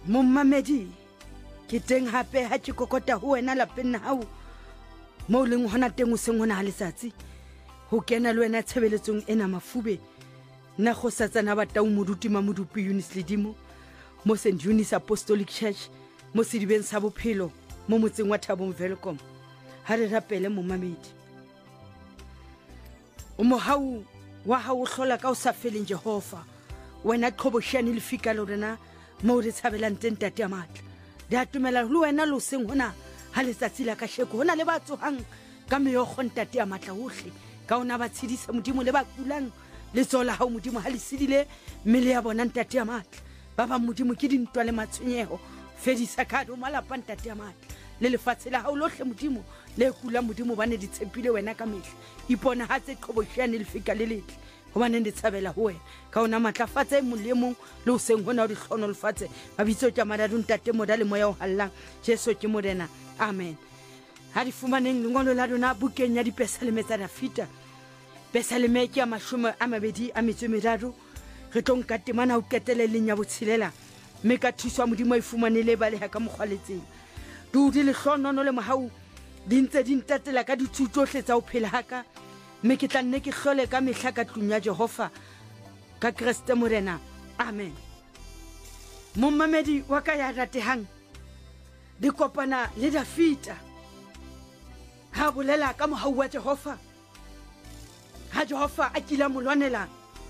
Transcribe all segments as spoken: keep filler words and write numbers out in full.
Mommamedi ke teng hape ha ke kokota ho wena lapeng na hao mo leng hona teng o seng hona ha letsatsi ho kena le wena tshebeletsong ena mafube na go satsana ba tau moduti mamodupi Eunice Ledimo mo Saint Eunice Apostolic Church mo sedibeng sa bophelo mo motseng wa Thabong Welcome ha re rapele mommamedi o mohau wa ha o hlola ka o sa feleng Jehova wena qhoboshane le fika le rena mo re tshabelang teng tate ya matla di atumela le wena lo seng hona ha letsatsi la ka sheko hona le ba tsohang ka meyogo ntate ya matla ohle ka ona ba tshedisa modimo le ba kulang le tsola ha modimo ha le sidile mmele ya bona ntate ya matla ba ba modimo ke dintwa le matshwenyeho fedisa ka do malapa ntate ya matla le lefatshe la hao lohle modimo le kula modimo bane di tshepile wena ka mehla ipona ha tse qhoboshane le fika le letle hobane ndi tshabela ho wena ka ona matlafatse molemong le o seng hona o di hlono lefatshe ba bitso tja madadu ntate moda le moya o hallang Jesu ke morena amen ha di fumaneng lengolo la rona bukeng ya dipesa le metsa da fita pesa le meke ya mashome a mabedi a metso meraro re tong ka temana o ketele le nya botshelela me ka thuswa modimo e fumanele ba le ha ka mogwaletseng du di le hlonono le mohau di ntse di ntatela ka dithuto tletsa o phela haka me ke tla nne ke hlole ka mehla ka tlung ya Jehova ka Kriste morena amen mommamedi wa ka ya ratehang di kopana le Dafita ha bolela ka mohau wa Jehova ha Jehova a kila molwanela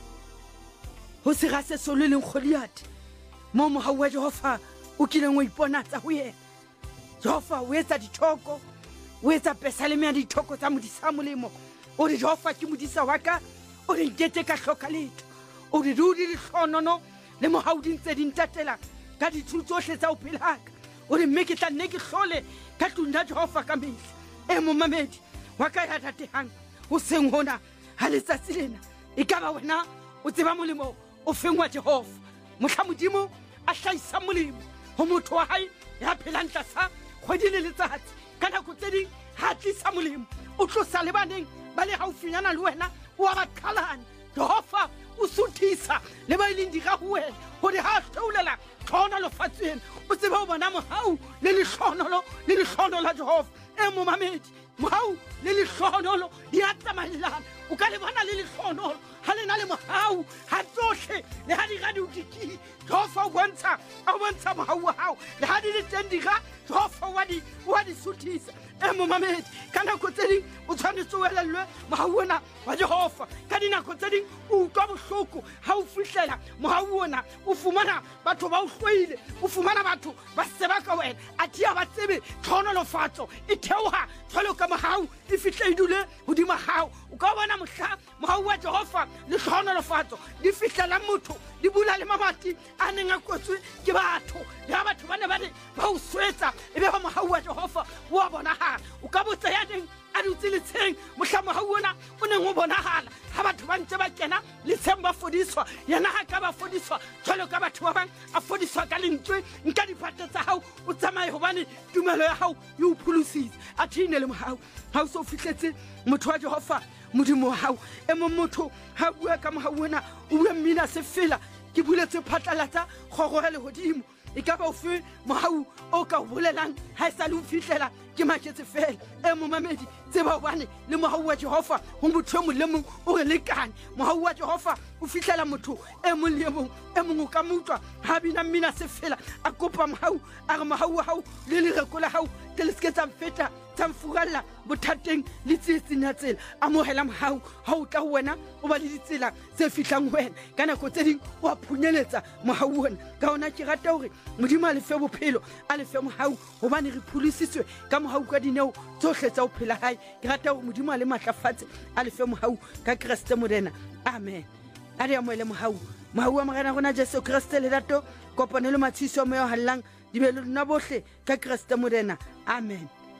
ho se ga se solo leng Goliath mo mohau wa Jehova o kileng o ipona tsa ho yena Jehova o etsa dithoko o etsa pesa le me ya dithoko tsa modisa molemo o re Jehova ke modisa wa ka o re nkete ka hloka letho o re rudi le hlonono le mohau di ntse di ntatela ka dithuto tsohle tsa o phelaka o re mme ke tla nne ke hlole ka tlung ya Jehova ka mehla e mommamedi wa ka ya ratehang o seng hona ha letsatsi lena e ka ba wena o tseba molemo o feng wa Jehova mohla modimo a hlaisa molemo ho motho wa hae ya phelang tlasa kgwedi le letsatsi ka nako tse ding ha tlisa molemo o tlosa le baneng ba le haufinyana le wena wa ba qhalana Jehova o suthisa le ba ileng dira ho wena hore ha hlolela tlhona lefatsheng o tseba ho bona mohau le lehlonolo le lehlono la Jehova e momamedi mohau le lehlonolo di a tsamaellana o ka le bona le lehlonolo ha le na le mohau ha tsohle le ha di ga di utiki Jehova o bontsha o bontsha mohau wa hao le ha di le teng dira Jehova wa di wa di suthisa e momamedi ka nako tse ding o tshwanetse o elellwe mohau ona wa Jehova ka dinako tse ding o utlwa bohloko ha o fihlela mohau ona o fumana batho ba o hloile o fumana batho ba seba ka wena a tia ba tsebe tlhonolofatso e theoha tshwalo ka mohau e fihle e dule hodima hao o ka bona mohla mohau wa Jehova le tlhonolofatso di fihlela motho di bula le mamati a neng a kotswe ke batho le ha batho ba ne ba ne ba o swetsa e be ba mohau wa Jehova wa bonahala o ka botsa ya ding a dutse le tsheng mohla mohau ona o neng o bonahala ha batho ba ntse ba kena le tsheng ba fodiswa yena ha ka ba fodiswa tshwalo ka batho ba bang a fodiswa ka lentswe nka dipate tsa hao o tsamaye hobane tumelo ya hao e o pholositse a thine le mohau ha o so fihletse motho wa Jehova modimo wa hao e mong motho ha bua ka mohau ona o bua mmina se fela ke buletse phatlalatsa kgorore le hodimo e ka ba o fe mohau o ka o bolelang ha e sa le o fihlela ke maketse fela e momamedi tseba hobane le mohau wa Jehova ho motho e mong le mong o re lekane mohau wa Jehova o fihlela motho e mong le mong e mong o ka mutlwa ha bina mmina se fela a kopa mohau a re mohau wa hao le lereko la hao te le ske tsa mfeta tsa mfuralla bothateng le tsietsing ya tsela amohela mohau ha o tla ho wena o ba le ditsela tse fihlang wena ka nako tse ding o a phunyeletsa mohau ona ka ona ke rata hore modimo a le fe bophelo a le fe mohau hobane re phulisitswe ka mohau ka dineo tsohle tsa o phela hae ke rata hore modimo a le matlafatse a le fe mohau ka Kriste morena amen a re amohele mohau mohau wa morena rona Jesu Kriste lerato kopane le matshiso a moya hallang di be le nna bohle ka Kriste morena amen.